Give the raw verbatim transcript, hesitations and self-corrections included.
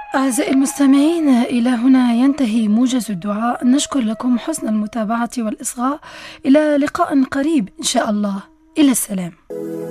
أعزائي المستمعين، إلى هنا ينتهي موجز الدعاء. نشكر لكم حسن المتابعة والإصغاء. إلى لقاء قريب إن شاء الله. إلى السلام.